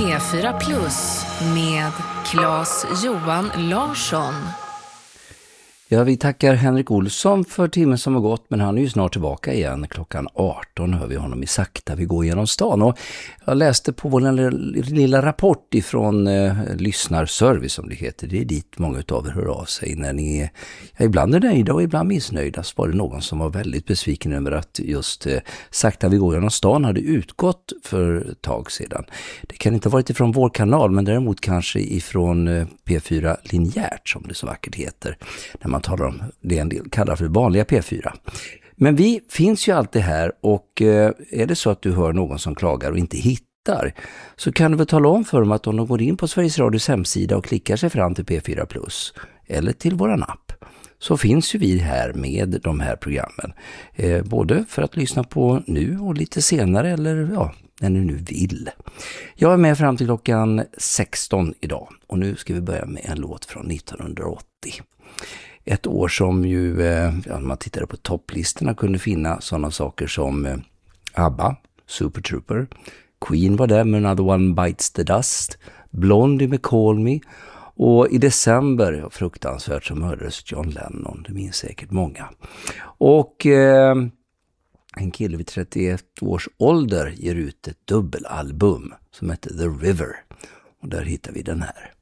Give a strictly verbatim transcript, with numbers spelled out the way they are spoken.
P fyra Plus med Claes Johan Larsson. Ja, vi tackar Henrik Olsson för timmen som har gått, men han är ju snart tillbaka igen. Klockan arton hör vi honom i Sakta vi går genom stan. Och jag läste på vår lilla rapport ifrån eh, lyssnarservice som det heter. Det är dit många av er hör av sig när ni ja, ibland är nöjda och ibland missnöjda. Så var det någon som var väldigt besviken över att just eh, Sakta vi går genom stan hade utgått för ett tag sedan. Det kan inte ha varit ifrån vår kanal, men däremot kanske ifrån eh, P fyra linjärt som det så vackert heter. När man talar om det en del kallar för vanliga P fyra. Men vi finns ju alltid här, och eh, är det så att du hör någon som klagar och inte hittar, så kan du väl tala om för dem att om de går in på Sveriges Radios hemsida och klickar sig fram till P fyra Plus eller till våran app, så finns ju vi här med de här programmen. Eh, både för att lyssna på nu och lite senare, eller ja, när du nu vill. Jag är med fram till klockan sexton idag, och nu ska vi börja med en låt från nittonhundraåttio. Ett år som ju, eh, ja, när man tittade på topplistorna, kunde finna sådana saker som eh, ABBA, Super Trooper, Queen var där med Another One Bites the Dust, Blondie med Call Me, och i december, fruktansvärt, så mördades John Lennon, det minns säkert många. Och eh, en kille vid trettioett års ålder ger ut ett dubbelalbum som heter The River, och där hittar vi den här.